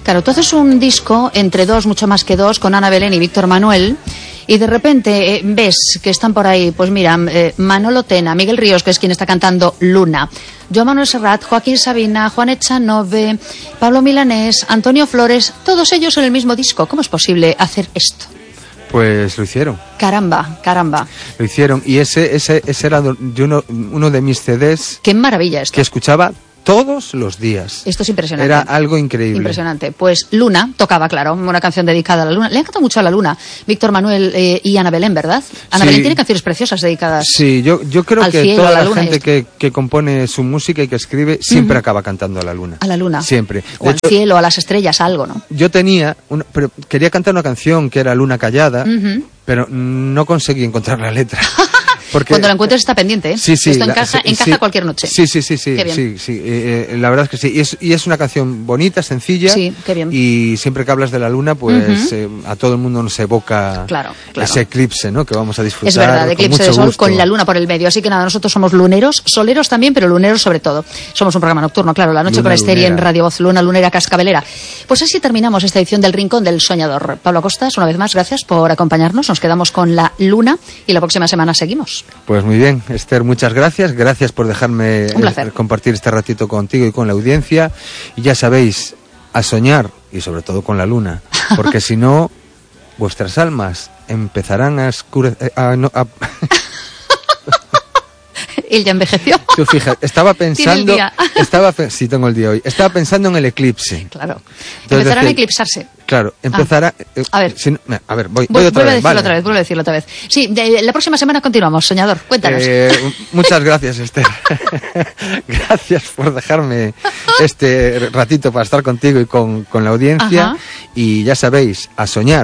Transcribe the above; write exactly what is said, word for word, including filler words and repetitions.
Claro, tú haces un disco entre dos, mucho más que dos, con Ana Belén y Víctor Manuel, y de repente eh, ves que están por ahí, pues mira, eh, Manolo Tena, Miguel Ríos, que es quien está cantando Luna, Joan Manuel Serrat, Joaquín Sabina, Juan Echanove, Pablo Milanés, Antonio Flores, todos ellos en el mismo disco. ¿Cómo es posible hacer esto? Pues lo hicieron. Caramba, caramba. Lo hicieron, y ese ese, ese era de uno, uno de mis C Ds. Qué maravilla esto. Que escuchaba todos los días. Esto es impresionante. Era algo increíble. Impresionante. Pues Luna tocaba, claro, una canción dedicada a la Luna. Le han cantado mucho a la Luna, Víctor Manuel eh, y Ana Belén, ¿verdad? Ana sí. Belén tiene canciones preciosas dedicadas. Sí, yo, yo creo al que cielo, toda a la, la luna gente que, que compone su música y que escribe siempre uh-huh. acaba cantando a la Luna. A la Luna. Siempre. O de al hecho, cielo, a las estrellas, algo, ¿no? Yo tenía, una, pero quería cantar una canción que era Luna Callada, uh-huh. pero no conseguí encontrar la letra. Porque, cuando la encuentres está pendiente, ¿eh? Sí, sí, esto la, encaja, sí, encaja sí, cualquier noche. Sí, sí, sí, sí, qué bien. sí, sí eh, eh, la verdad es que sí. Y es, y es una canción bonita, sencilla. Sí, qué bien. Y siempre que hablas de la luna, pues uh-huh. eh, a todo el mundo nos evoca claro, claro. ese eclipse, ¿no? Que vamos a disfrutar. Es verdad, con eclipse mucho de sol gusto. con la luna por el medio. Así que nada, nosotros somos luneros, soleros también, pero luneros sobre todo. Somos un programa nocturno, claro, la noche Luna con Esther en lunera. Radio Voz, Luna Lunera Cascabelera. Pues así terminamos esta edición del Rincón del Soñador. Pablo Acostas, una vez más, gracias por acompañarnos. Nos quedamos con la luna y la próxima semana seguimos. Pues muy bien, Esther, muchas gracias. Gracias por dejarme eh, compartir este ratito contigo y con la audiencia. Y ya sabéis, a soñar, y sobre todo con la luna, porque si no, vuestras almas empezarán a escurecer... A, no, a... Él ya envejeció. Tú fija, estaba pensando... estaba Sí, tengo el día hoy. Estaba pensando en el eclipse. Claro. Entonces, empezarán decir, a eclipsarse. Claro, empezará... Ah. Eh, a ver. Si no, a ver, voy, voy, voy otra vuelve vez. a decirlo Vale. otra vez, vuelve a decirlo otra vez. Sí, de, la próxima semana continuamos, soñador. Cuéntanos. Eh, muchas gracias, Esther. Gracias por dejarme este ratito para estar contigo y con, con la audiencia. Ajá. Y ya sabéis, a soñar.